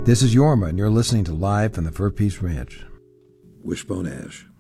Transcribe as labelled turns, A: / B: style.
A: This is Yorma, and you're listening to Live from the Fur Peace Ranch.
B: Wishbone Ash.